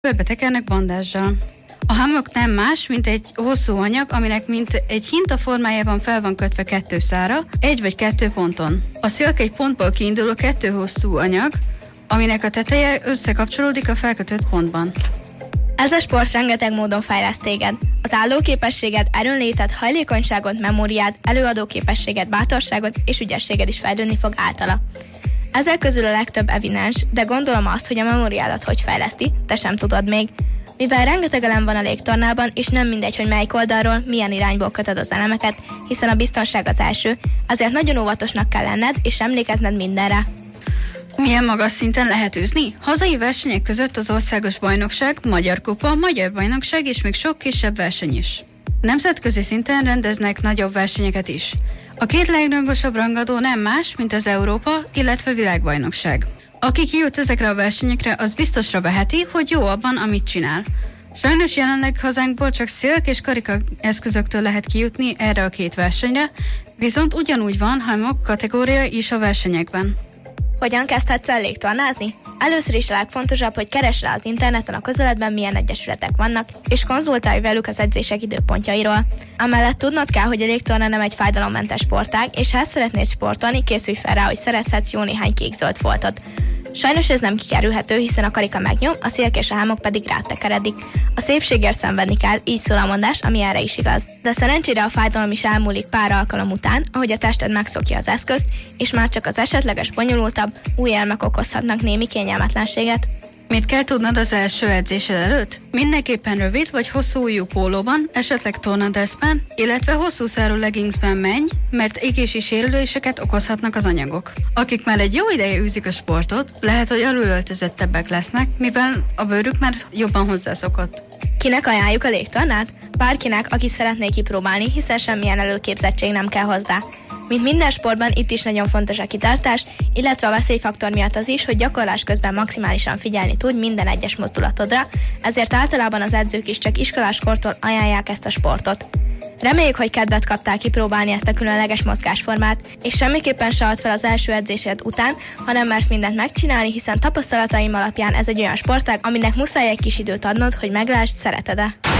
körbe tekernek bandással. A hammock nem más, mint egy hosszú anyag, aminek mint egy hinta formájában fel van kötve 2 szára, 1 vagy 2 ponton. A szilk egy pontból kiinduló 2 hosszú anyag, aminek a teteje összekapcsolódik a felkötött pontban. Ez a sport rengeteg módon fejleszt téged. Az állóképességet, erőnlétet, hajlékonyságot, memóriát, előadóképességet, bátorságot és ügyességed is fejlődni fog általa. Ezek közül a legtöbb evidens, de gondolom azt, hogy a memóriádat hogy fejleszti, te sem tudod még. Mivel rengeteg elem van a légtornában, és nem mindegy, hogy melyik oldalról, milyen irányból kötöd az elemeket, hiszen a biztonság az első, azért nagyon óvatosnak kell lenned, és emlékezned mindenre. Milyen magas szinten lehet űzni? Hazai versenyek között az országos bajnokság, Magyar Kupa, Magyar Bajnokság és még sok kisebb verseny is. Nemzetközi szinten rendeznek nagyobb versenyeket is. A 2 legrangosabb rangadó nem más, mint az Európa, illetve világbajnokság. Aki kijut ezekre a versenyekre, az biztosra veheti, hogy jó abban, amit csinál. Sajnos jelenleg hazánkból csak szilk és karika eszközöktől lehet kijutni erre a 2 versenyre, viszont ugyanúgy van hammock kategória is a versenyekben. Hogyan kezdhetsz el légtornázni? Először is a legfontosabb, hogy keresd rá az interneten a közeledben milyen egyesületek vannak, és konzultálj velük az edzések időpontjairól. Amellett tudnod kell, hogy a légtorna nem egy fájdalommentes sportág, és ha ezt szeretnéd sportolni, készülj fel rá, hogy szerezhetsz jó néhány kék-zöld foltot. Sajnos ez nem kikerülhető, hiszen a karika megnyom, a szilk és a hammock pedig rátekeredik. A szépségért szenvedni kell, így szól a mondás, ami erre is igaz. De szerencsére a fájdalom is elmúlik pár alkalom után, ahogy a tested megszokja az eszközt, és már csak az esetleges bonyolultabb, új elmek okozhatnak némi kényelmetlenséget. Mit kell tudnod az első edzésed előtt? Mindenképpen rövid vagy hosszú ujjú pólóban, esetleg tornadressben, illetve hosszú szárú leggingsben menj, mert égési sérüléseket okozhatnak az anyagok. Akik már egy jó ideje űzik a sportot, lehet, hogy alulöltözettebbek lesznek, mivel a bőrük már jobban hozzászokott. Kinek ajánljuk a légtornát? Bárkinek, aki szeretné kipróbálni, hiszen semmilyen előképzettség nem kell hozzá. Mint minden sportban, itt is nagyon fontos a kitartás, illetve a veszélyfaktor miatt az is, hogy gyakorlás közben maximálisan figyelni tudj minden egyes mozdulatodra, ezért általában az edzők is csak iskoláskortól ajánlják ezt a sportot. Reméljük, hogy kedvet kaptál kipróbálni ezt a különleges mozgásformát, és semmiképpen se add fel az első edzésed után, hanem mersz mindent megcsinálni, hiszen tapasztalataim alapján ez egy olyan sportág, aminek muszáj egy kis időt adnod, hogy meglásd, szereted-e.